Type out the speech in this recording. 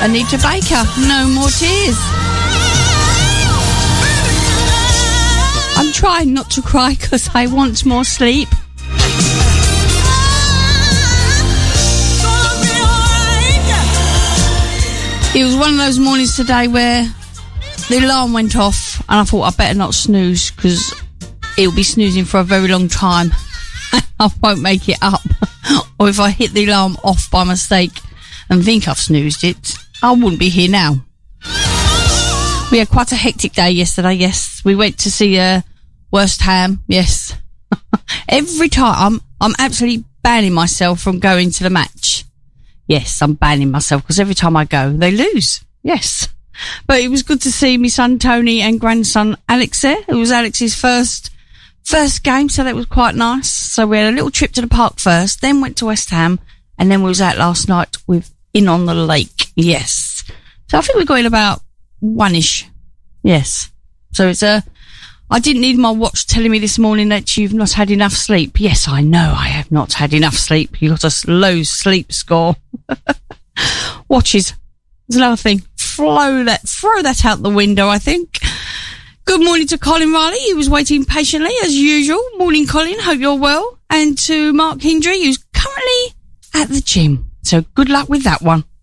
Anita Baker, No More Tears. I'm trying not to cry because I want more sleep. It was one of those mornings today where the alarm went off and I thought I better not snooze because it'll be snoozing for a very long time. I won't make it up. Or if I hit the alarm off by mistake and think I've snoozed it, I wouldn't be here now. We had quite a hectic day yesterday, yes. We went to see West Ham, yes. Every time, I'm absolutely banning myself from going to the match. Yes, I'm banning myself because every time I go, they lose. Yes. But it was good to see my son Tony and grandson Alex there. It was Alex's first game, so that was quite nice. So we had a little trip to the park first, then went to West Ham, and then we was out last night with In on the Lake. Yes. So I think we got in about 1-ish. Yes. So it's I didn't need my watch telling me this morning that you've not had enough sleep. Yes, I know I have not had enough sleep. You got a low sleep score. Watches. There's another thing. Throw that out the window, I think. Good morning to Colin Riley, who was waiting patiently as usual. Morning, Colin. Hope you're well. And to Mark Hindry, who's currently at the gym. So good luck with that one.